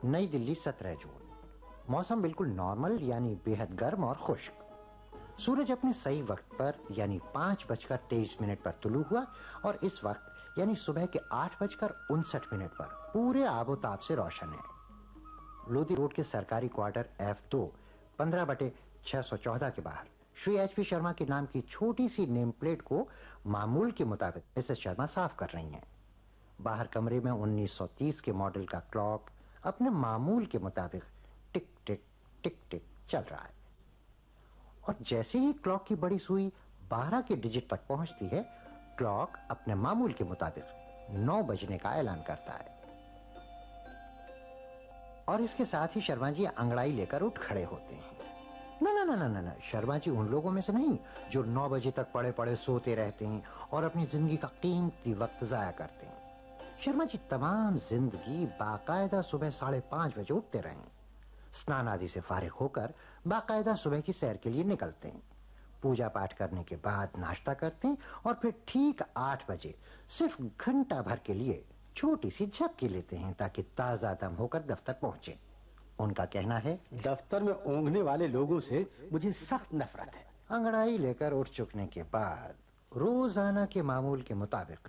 नई दिल्ली 17 जून। मौसम बिल्कुल नॉर्मल यानी बेहद गर्म और खुश्क। सूरज अपने सही वक्त पर यानी 5:23 पर तुलू हुआ और इस वक्त यानी सुबह के 8:59 पर पूरे आबोताब से रोशन है। लोधी रोड के सरकारी क्वार्टर F2 15/614 के बाहर श्री HP शर्मा के नाम की छोटी सी नेम प्लेट को मामूल के मुताबिक मिसेस शर्मा साफ कर रही हैं। बाहर कमरे में 1930 के मॉडल का क्लॉक अपने मामूल के मुताबिक टिक टिक टिक टिक चल रहा है और जैसे ही क्लॉक की बड़ी सुई 12 के डिजिट तक पहुंचती है, क्लॉक अपने मामूल के मुताबिक 9 बजने का ऐलान करता है और इसके साथ ही शर्मा जी अंगड़ाई लेकर उठ खड़े होते हैं। ना ना ना ना ना ना, शर्मा जी उन लोगों में से नहीं जो 9 बजे तक पड़े पड़े सोते रहते हैं और अपनी जिंदगी का कीमती वक्त जाया करते हैं। शर्मा जी तमाम जिंदगी बाकायदा सुबह 5:30 बजे उठते रहे, स्नान आदि से फारिग होकर बाकायदा सुबह की सैर के लिए निकलते हैं, पूजा पाठ करने के बाद नाश्ता करते हैं और फिर ठीक 8 बजे सिर्फ घंटा भर के लिए छोटी सी झपकी लेते हैं ताकि ताजा दम होकर दफ्तर पहुंचे। उनका कहना है, दफ्तर में ऊँघने वाले लोगों से मुझे सख्त नफरत है। अंगड़ाई लेकर उठ चुकने के बाद रोजाना के मामूल के मुताबिक